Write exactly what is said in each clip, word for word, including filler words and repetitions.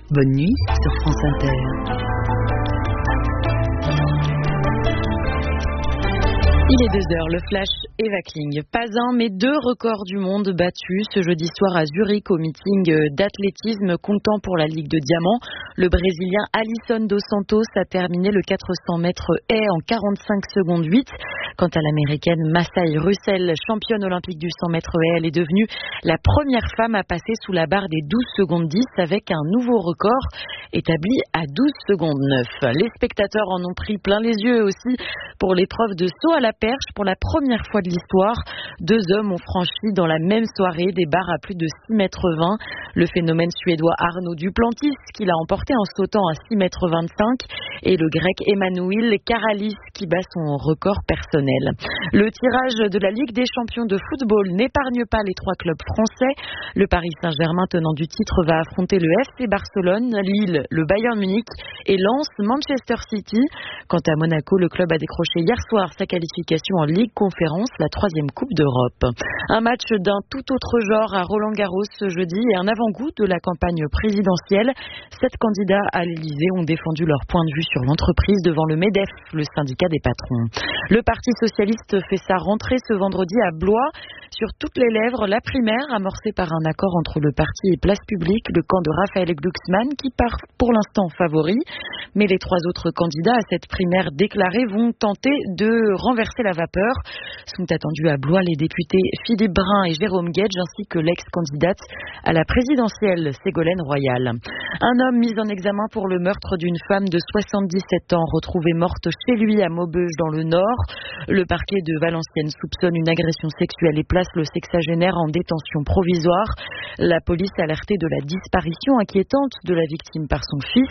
Bonne nuit sur France Inter. Il est deux heures, le flash Eva Kling. Pas un, mais deux records du monde battus ce jeudi soir à Zurich au meeting d'athlétisme comptant pour la Ligue de Diamant. Le Brésilien Alisson dos Santos a terminé le quatre cents mètres haies en quarante-cinq secondes huit. Quant à l'américaine Masai Russell, championne olympique du cent mètres haies, elle est devenue la première femme à passer sous la barre des douze secondes dix avec un nouveau record établi à douze secondes neuf. Les spectateurs en ont pris plein les yeux aussi pour l'épreuve de saut à la perche. Pour la première fois de l'histoire, deux hommes ont franchi dans la même soirée des barres à plus de six mètres vingt. Le phénomène suédois Arnaud Duplantis, qui l'a emporté en sautant à six mètres vingt-cinq, et le grec Emmanuel Karalis, qui bat son record personnel. Le tirage de la Ligue des champions de football n'épargne pas les trois clubs français. Le Paris Saint-Germain, tenant du titre, va affronter le F C Barcelone, Lille, le Bayern Munich et Lens, Manchester City. Quant à Monaco, le club a décroché hier soir sa qualification en Ligue Conférence, la troisième Coupe d'Europe. Un match d'un tout autre genre à Roland-Garros ce jeudi et un avant-goût de la campagne présidentielle. Sept candidats à l'Élysée ont défendu leur point de vue sur l'entreprise devant le MEDEF, le syndicat des patrons. Le Parti socialiste fait sa rentrée ce vendredi à Blois. Sur toutes les lèvres, la primaire amorcée par un accord entre le parti et Place Publique, le camp de Raphaël Glucksmann qui part pour l'instant favori. Mais les trois autres candidats à cette primaire déclarée vont tenter de renverser la vapeur. Sont attendus à Blois les députés Philippe Brun et Jérôme Guedj ainsi que l'ex-candidate à la présidentielle Ségolène Royal. Un homme mis en examen pour le meurtre d'une femme de soixante-dix-sept ans retrouvée morte chez lui à Maubeuge dans le Nord. Le parquet de Valenciennes soupçonne une agression sexuelle et place le sexagénaire en détention provisoire. La police, alertée de la disparition inquiétante de la victime par son fils,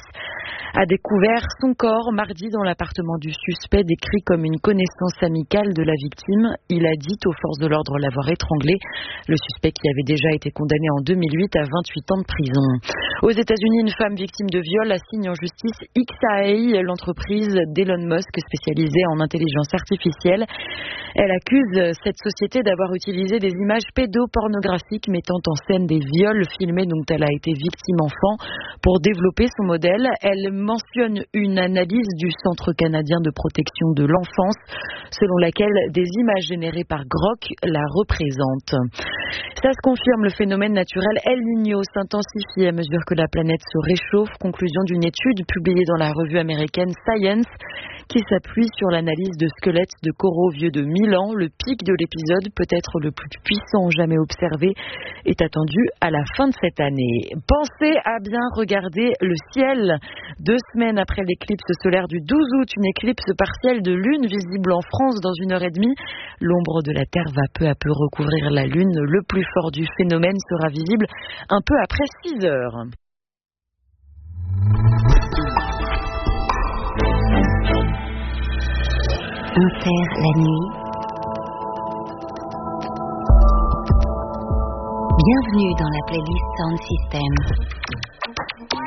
a découvert son corps mardi dans l'appartement du suspect, décrit comme une connaissance amicale de la victime. Il a dit aux forces de l'ordre l'avoir étranglé. Le suspect, qui avait déjà été condamné en deux mille huit à vingt-huit ans de prison. Aux États-Unis, une femme victime de viol assigne en justice X A I, l'entreprise d'Elon Musk spécialisée en intelligence artificielle. Elle accuse cette société d'avoir utilisé des images pédopornographiques mettant en scène des viols filmés dont elle a été victime enfant pour développer son modèle. Elle mentionne une analyse du Centre canadien de protection de l'enfance selon laquelle des images générées par Grok la représentent. Ça se confirme, le phénomène naturel El Niño s'intensifie à mesure que la planète se réchauffe. Conclusion d'une étude publiée dans la revue américaine Science qui s'appuie sur l'analyse de squelettes de coraux vieux de mille ans. Le pic de l'épisode, peut-être le plus puissant jamais observé, est attendu à la fin de cette année. Pensez à bien regarder le ciel. Deux semaines après l'éclipse solaire du douze août, une éclipse partielle de lune visible en France dans une heure et demie. L'ombre de la Terre va peu à peu recouvrir la lune. Le plus fort du phénomène sera visible un peu après six heures. Inter la nuit. Bienvenue dans la playlist Sound System.